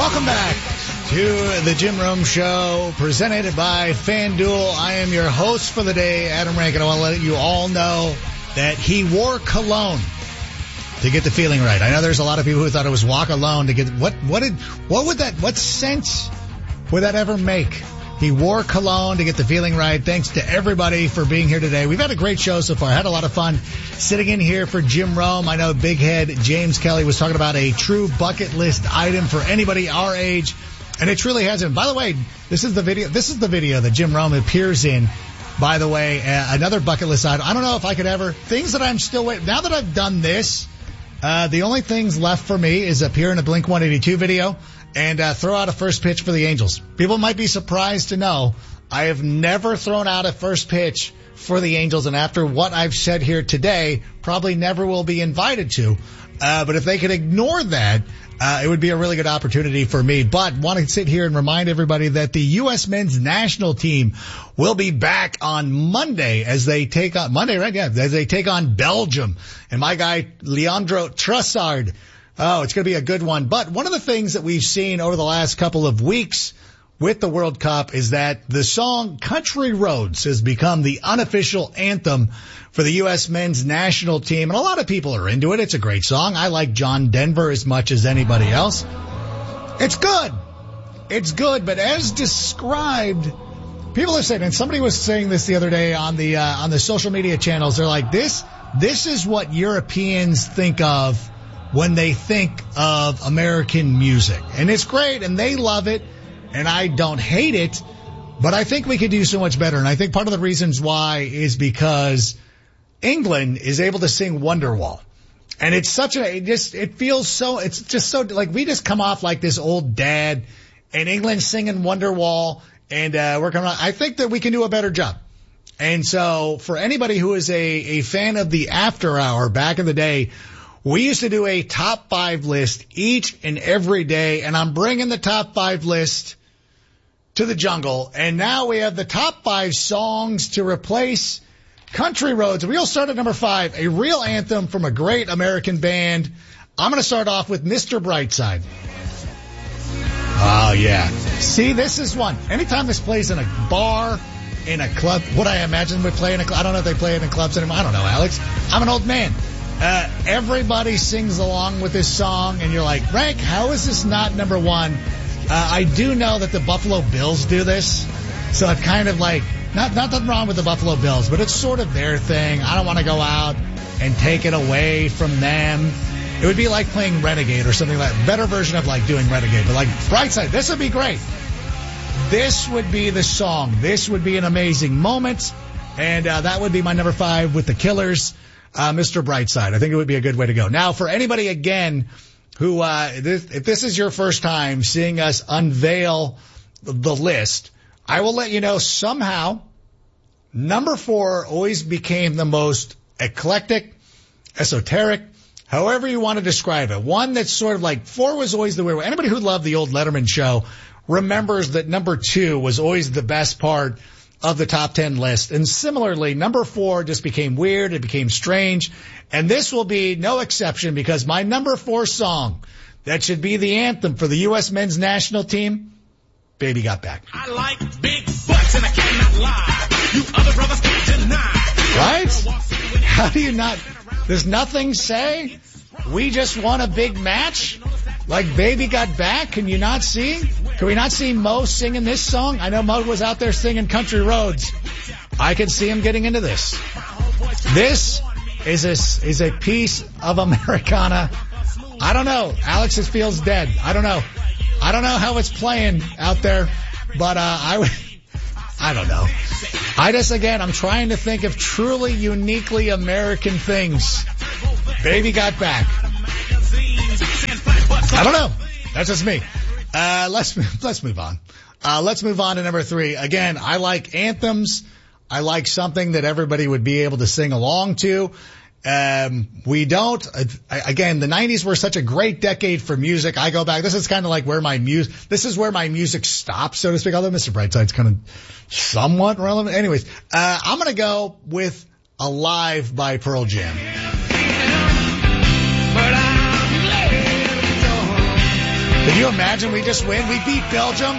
Welcome back to the Jim Rome Show, presented by FanDuel. I am your host for the day, Adam Rankin. I want to let you all know that he wore cologne to get the feeling right. I know there's a lot of people who thought it was walk alone to get what sense would that ever make? He wore cologne to get the feeling right. Thanks to everybody for being here today. We've had a great show so far. I had a lot of fun sitting in here for Jim Rome. I know Big Head James Kelly was talking about a true bucket list item for anybody our age, and it truly hasn't. By the way, this is the video that Jim Rome appears in. By the way, another bucket list item. I don't know if I could ever, things that I'm still waiting. Now that I've done this, the only things left for me is appear in a Blink-182 video and throw out a first pitch for the Angels. People might be surprised to know I have never thrown out a first pitch for the Angels, and after what I've said here today, probably never will be invited to. But if they could ignore that, it would be a really good opportunity for me. But want to sit here and remind everybody that the U.S. men's national team will be back on Monday as they take on as they take on Belgium. And my guy, Leandro Trossard. Oh, it's going to be a good one. But one of the things that we've seen over the last couple of weeks with the World Cup is that the song Country Roads has become the unofficial anthem for the U.S. men's national team. And a lot of people are into it. It's a great song. I like John Denver as much as anybody else. It's good. It's good. But as described, people are saying, and somebody was saying this the other day on the social media channels, they're like, this is what Europeans think of when they think of American music. And it's great, and they love it, and I don't hate it, but I think we could do so much better. And I think part of the reasons why is because England is able to sing Wonderwall. And it's it's just so, like, we just come off like this old dad, and England singing Wonderwall, and we're coming on. I think that we can do a better job. And so for anybody who is a fan of the After Hour back in the day, we used to do a top 5 list each and every day, and I'm bringing the top 5 list to the jungle. And now we have the top 5 songs to replace Country Roads. We'll start at number 5, a real anthem from a great American band. I'm going to start off with Mr. Brightside. Oh, yeah. See, this is one. Anytime this plays in a bar, in a club, what I imagine would play in a club. I don't know if they play it in clubs anymore. I don't know, Alex. I'm an old man. Everybody sings along with this song, and you're like, Rank, how is this not number 1? I do know that the Buffalo Bills do this, so it's kind of like, nothing wrong with the Buffalo Bills, but it's sort of their thing. I don't want to go out and take it away from them. It would be like playing Renegade or something like that. Better version of like doing Renegade, but like Brightside, this would be great. This would be the song. This would be an amazing moment, and that would be my number 5 with the Killers. Mr. Brightside. I think it would be a good way to go. Now, for anybody, again, who, if this is your first time seeing us unveil the list, I will let you know somehow number 4 always became the most eclectic, esoteric, however you want to describe it. One that's sort of like 4 was always the weird one. Anybody who loved the old Letterman show remembers that number 2 was always the best part of the top 10 list. And similarly, number 4 just became weird. It became strange. And this will be no exception because my number 4 song that should be the anthem for the U.S. men's national team, Baby Got Back. I like big butts and I cannot lie. You other brothers can't deny. Right? How do you not? Does nothing say? We just won a big match? Like Baby Got Back? Can you not see? Can we not see Mo singing this song? I know Mo was out there singing Country Roads. I can see him getting into this. This is a piece of Americana. I don't know. Alex, it feels dead. I don't know. I don't know how it's playing out there, but I don't know. I'm trying to think of truly uniquely American things. Baby Got Back. I don't know. That's just me. Let's move on. Let's move on to number 3. Again, I like anthems. I like something that everybody would be able to sing along to. We don't. Again, the 90s were such a great decade for music. I go back. This is kind of like where my music stops, so to speak. Although Mr. Brightside's kind of somewhat relevant. Anyways, I'm going to go with Alive by Pearl Jam. Could you imagine we just win? We beat Belgium.